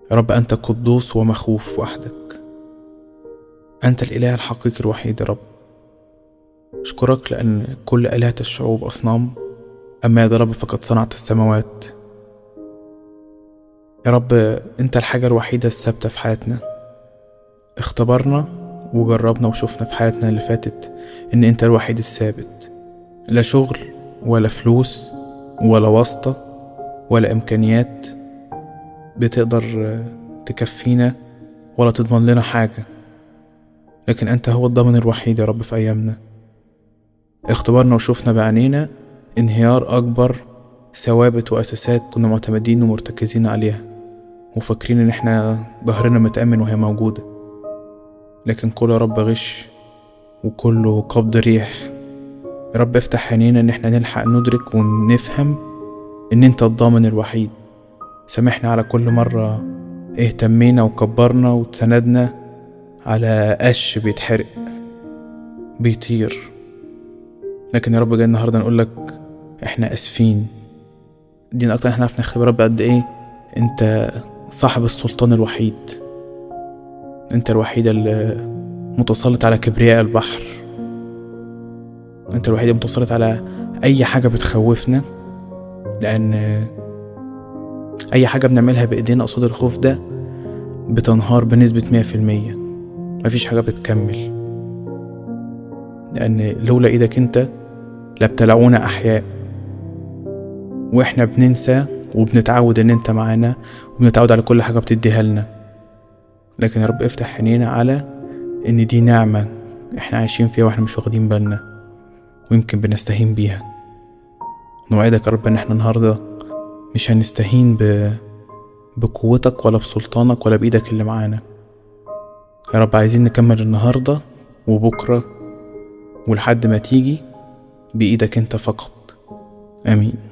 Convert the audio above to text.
يا رب أنت قدوس ومخوف وحدك، أنت الإله الحقيقي الوحيد. يا رب أشكرك لأن كل آلهة الشعوب أصنام، أما يا رب فقد صنعت السماوات. يا رب أنت الحاجة الوحيدة الثابتة في حياتنا. اختبرنا وجربنا وشوفنا في حياتنا اللي فاتت إن أنت الوحيد الثابت، لا شغل ولا فلوس ولا واسطة ولا إمكانيات بتقدر تكفينا ولا تضمن لنا حاجة، لكن أنت هو الضامن الوحيد يا رب في أيامنا. اختبرنا وشوفنا بعينينا انهيار أكبر ثوابت وأساسات كنا معتمدين ومرتكزين عليها وفاكرين إن احنا ظهرنا متأمن وهي موجودة، لكن كله يا رب غش وكله قبض ريح. يا رب افتح عينينا إن احنا نلحق ندرك ونفهم إن أنت الضامن الوحيد. سامحنا على كل مرة اهتمينا وكبرنا وتسندنا على قش بيتحرق بيطير، لكن يا رب جاي النهاردة نقولك احنا اسفين. دي اكتر احنا عرفنا نختبر رب قد ايه انت صاحب السلطان الوحيد، انت الوحيد المتسلط على كبرياء البحر، انت الوحيد المتسلط على اي حاجة بتخوفنا، لان اي حاجة بنعملها بايدينا قصاد الخوف ده بتنهار بنسبة 100%. مفيش حاجة بتكمل، لأن لولا إيدك أنت لابتلعونا أحياء، وإحنا بننسى وبنتعود إن أنت معانا وبنتعود على كل حاجة بتديها لنا. لكن يا رب افتح عينينا على إن دي نعمة إحنا عايشين فيها وإحنا مش واخدين بالنا ويمكن بنستهين بيها. نوعدك يا رب إن إحنا النهاردة مش هنستهين بقوتك ولا بسلطانك ولا بإيدك اللي معانا. يا رب عايزين نكمل النهاردة وبكرة ولحد ما تيجي بإيدك أنت فقط. آمين.